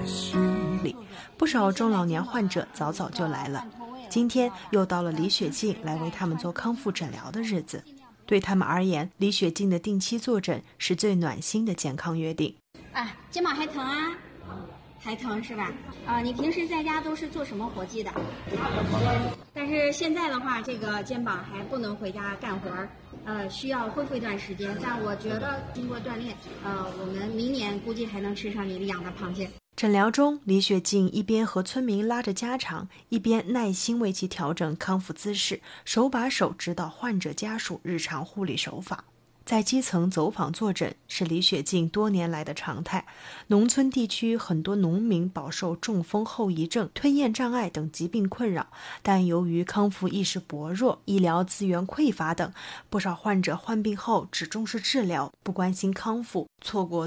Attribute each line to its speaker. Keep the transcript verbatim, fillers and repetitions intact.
Speaker 1: 里，不少中老年患者早早就来了。今天又到了李雪静来为他们做康复诊疗的日子。对他们而言，李雪静的定期坐诊是最暖心的健康约定。
Speaker 2: 啊，肩膀还疼啊？还疼是吧？啊，你平时在家都是做什么活计的？但是现在的话，这个肩膀还不能回家干活儿，呃，需要恢复一段时间。但我觉得经过锻炼，呃，我们明年估计还能吃上你的养的螃蟹。
Speaker 1: 诊疗中，李雪静一边和村民拉着家常，一边耐心为其调整康复姿势，手把手指导患者家属日常护理手法。在基层走访坐诊是李雪静多年来的常态。农村地区很多农民饱受中风后遗症、吞咽障碍等疾病困扰，但由于康复意识薄弱、医疗资源匮乏等，不少患者患病后只重视治疗，不关心康复，错过